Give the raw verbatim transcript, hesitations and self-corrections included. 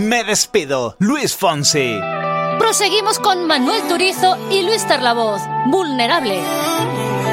Me despido, Luis Fonsi. Proseguimos con Manuel Turizo y Luis Tarlavoz. Vulnerable.